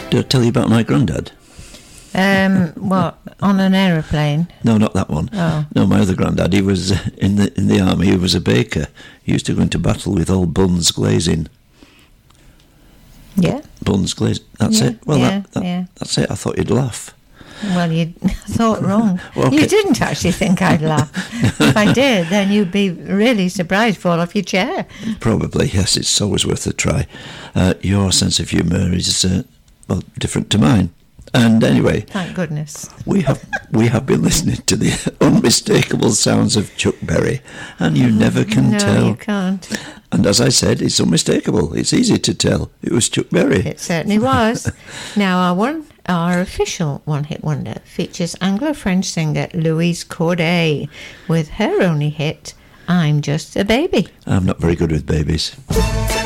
Did I tell you about my granddad? What, on an aeroplane? No, not that one. Oh. No, my other granddad, he was in the army, he was a baker. He used to go into battle with old buns glazing. Yeah. Buns glazing, that's it? Well, yeah. that's it, I thought you'd laugh. Well, you thought wrong. Well, okay. You didn't actually think I'd laugh. If I did, then you'd be really surprised, fall off your chair. Probably, yes, it's always worth a try. Your sense of humour is, different to mine. And anyway, thank goodness, we have been listening to the unmistakable sounds of Chuck Berry, and you never can tell. No, you can't. And as I said, it's unmistakable. It's easy to tell. It was Chuck Berry. It certainly was. Now, our official one-hit wonder features Anglo-French singer Louise Corday with her only hit, "I'm Just a Baby." I'm not very good with babies.